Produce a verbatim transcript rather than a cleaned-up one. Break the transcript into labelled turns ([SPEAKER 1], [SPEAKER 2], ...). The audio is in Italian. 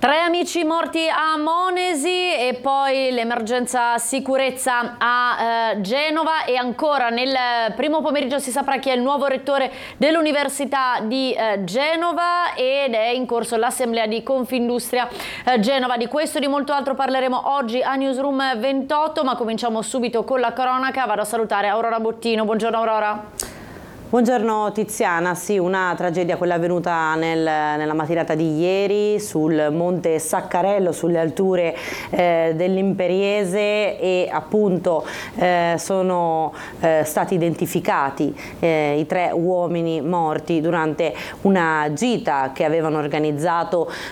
[SPEAKER 1] Tre amici morti a Monesi e poi l'emergenza sicurezza a eh, Genova, e ancora nel primo pomeriggio si saprà chi è il nuovo rettore dell'Università di eh, Genova, ed è in corso l'assemblea di Confindustria eh, Genova. Di questo e di molto altro parleremo oggi a Newsroom ventotto, ma cominciamo subito con la cronaca. Vado a salutare Aurora Bottino. Buongiorno Aurora.
[SPEAKER 2] Buongiorno Tiziana, sì, una tragedia quella avvenuta nel, nella mattinata di ieri sul monte Saccarello, sulle alture eh, dell'Imperiese, e appunto eh, sono eh, stati identificati eh, i tre uomini morti durante una gita che avevano organizzato